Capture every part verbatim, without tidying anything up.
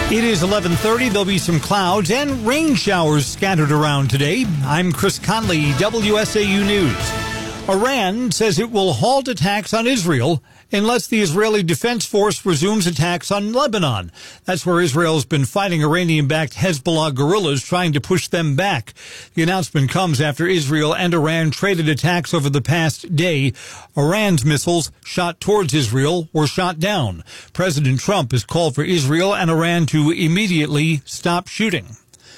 It is eleven thirty. There'll be some clouds and rain showers scattered around today. I'm Chris Conley, W S A U News. Iran says it will halt attacks on Israel unless the Israeli Defense Force resumes attacks on Lebanon. That's where Israel's been fighting Iranian-backed Hezbollah guerrillas, trying to push them back. The announcement comes after Israel and Iran traded attacks over the past day. Iran's missiles shot towards Israel were shot down. President Trump has called for Israel and Iran to immediately stop shooting.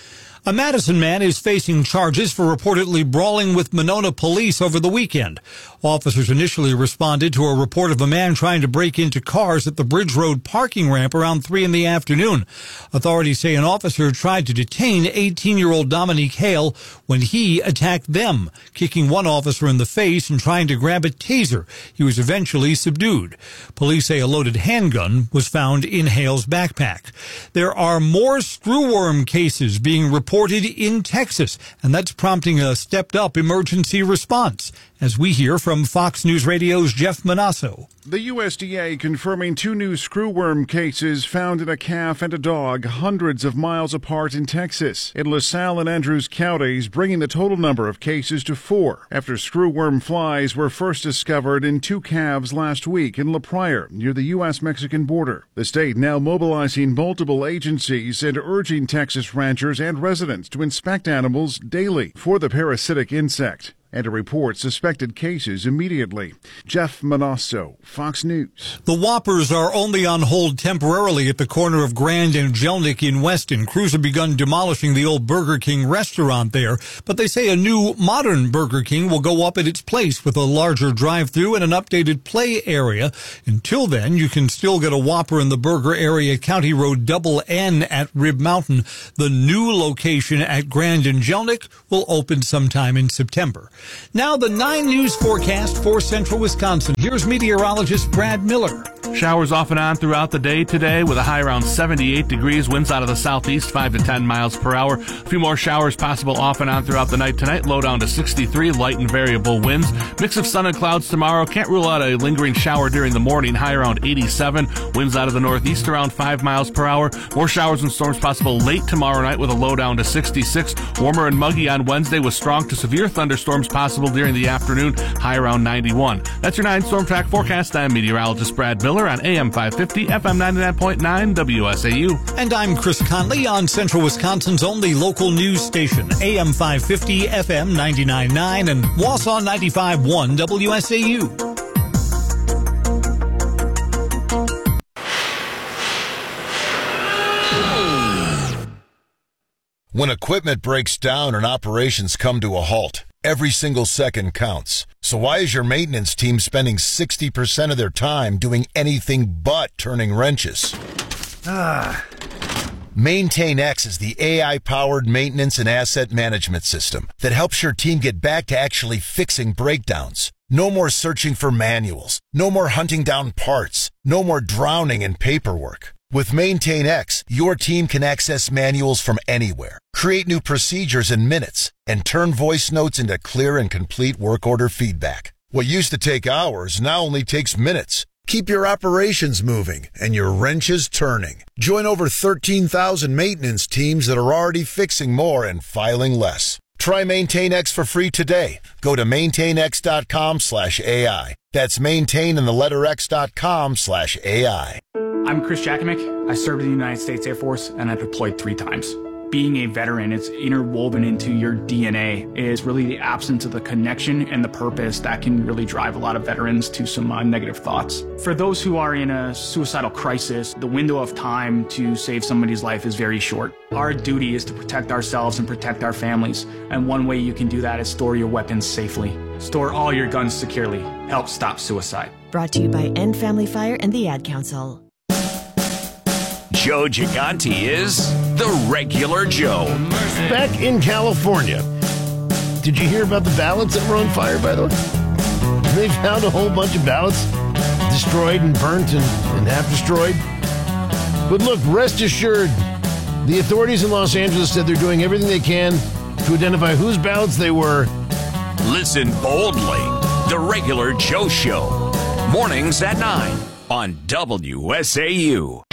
A Madison man is facing charges for reportedly brawling with Monona police over the weekend. Officers initially responded to a report of a man trying to break into cars at the Bridge Road parking ramp around three in the afternoon. Authorities say an officer tried to detain eighteen-year-old Dominique Hale when he attacked them, kicking one officer in the face and trying to grab a taser. He was eventually subdued. Police say a loaded handgun was found in Hale's backpack. There are more screwworm cases being reported reported in Texas, and that's prompting a stepped-up emergency response, as we hear from Fox News Radio's Jeff Manasso. The U S D A confirming two new screwworm cases found in a calf and a dog hundreds of miles apart in Texas. In LaSalle and Andrews counties, bringing the total number of cases to four, after screwworm flies were first discovered in two calves last week in La Pryor, near the U S Mexican border. The state now mobilizing multiple agencies and urging Texas ranchers and residents to inspect animals daily for the parasitic insect and to report suspected cases immediately. Jeff Manasso, Fox News. The Whoppers are only on hold temporarily at the corner of Grand and Jelnik in Weston. Crews have begun demolishing the old Burger King restaurant there, but they say a new modern Burger King will go up at its place with a larger drive-thru and an updated play area. Until then, you can still get a Whopper in the burger area at County Road Double N at Rib Mountain. The new location at Grand and Jelnik will open sometime in September. Now the nine News forecast for central Wisconsin. Here's meteorologist Brad Miller. Showers off and on throughout the day today with a high around seventy-eight degrees. Winds out of the southeast, five to ten miles per hour. A few more showers possible off and on throughout the night tonight. Low down to sixty-three, light and variable winds. Mix of sun and clouds tomorrow. Can't rule out a lingering shower during the morning. High around eighty-seven. Winds out of the northeast around five miles per hour. More showers and storms possible late tomorrow night with a low down to sixty-six. Warmer and muggy on Wednesday with strong to severe thunderstorms possible during the afternoon. High around ninety-one. That's your nine Storm Track forecast. I'm meteorologist Brad Miller on A M five fifty, F M ninety-nine point nine, W S A U. And I'm Chris Conley on Central Wisconsin's only local news station, A M five fifty, F M ninety-nine point nine, and Wausau ninety-five point one, W S A U. When equipment breaks down and operations come to a halt, every single second counts. So why is your maintenance team spending sixty percent of their time doing anything but turning wrenches? Ah. MaintainX is the A I-powered maintenance and asset management system that helps your team get back to actually fixing breakdowns. No more searching for manuals. No more hunting down parts. No more drowning in paperwork. With MaintainX, your team can access manuals from anywhere, create new procedures in minutes, and turn voice notes into clear and complete work order feedback. What used to take hours now only takes minutes. Keep your operations moving and your wrenches turning. Join over thirteen thousand maintenance teams that are already fixing more and filing less. Try MaintainX for free today. Go to maintainx.com slash AI. That's maintain in the letter x.com slash AI. I'm Chris Jakimick. I served in the United States Air Force and I deployed three times. Being a veteran, it's interwoven into your D N A. It is really the absence of the connection and the purpose that can really drive a lot of veterans to some uh, negative thoughts. For those who are in a suicidal crisis, the window of time to save somebody's life is very short. Our duty is to protect ourselves and protect our families. And one way you can do that is store your weapons safely. Store all your guns securely. Help stop suicide. Brought to you by End Family Fire and the Ad Council. Joe Gigante is the Regular Joe. Back in California, did you hear about the ballots that were on fire, by the way? They found a whole bunch of ballots destroyed and burnt and, and half destroyed. But look, rest assured, the authorities in Los Angeles said they're doing everything they can to identify whose ballots they were. Listen boldly. The Regular Joe Show. Mornings at nine on W S A U.